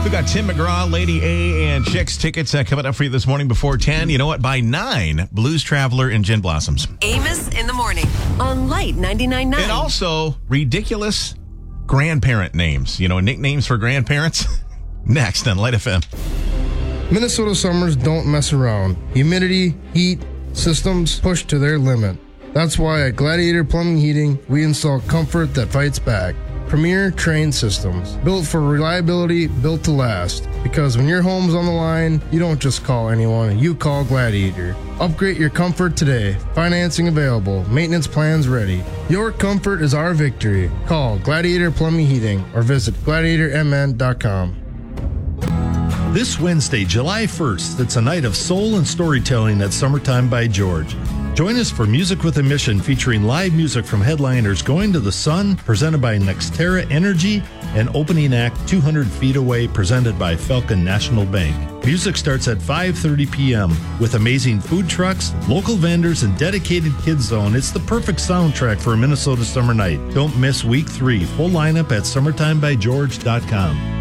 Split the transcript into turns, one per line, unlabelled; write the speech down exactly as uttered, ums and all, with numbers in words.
We got Tim McGraw, Lady A, and Chicks tickets uh, coming up for you this morning before ten. You know what? By nine, Blues Traveler and Gin Blossoms.
Amos in the morning on Light ninety-nine point nine.
And also, ridiculous grandparent names. You know, nicknames for grandparents. Next on Light F M.
Minnesota summers don't mess around. Humidity, heat, systems push to their limit. That's why at Gladiator Plumbing Heating, we install comfort that fights back. Premier Train Systems, built for reliability, built to last. Because when your home's on the line, you don't just call anyone, you call Gladiator. Upgrade your comfort today. Financing available. Maintenance plans ready. Your comfort is our victory. Call Gladiator Plumbing Heating or visit gladiator m n dot com.
This Wednesday, July first, it's a night of soul and storytelling at Summertime by George. Join us for Music with a Mission, featuring live music from headliners Going to the Sun, presented by Nextera Energy, and opening act two hundred feet Away, presented by Falcon National Bank. Music starts at five thirty p.m. With amazing food trucks, local vendors, and dedicated kids zone. It's the perfect soundtrack for a Minnesota summer night. Don't miss week three. Full lineup at summertime by george dot com.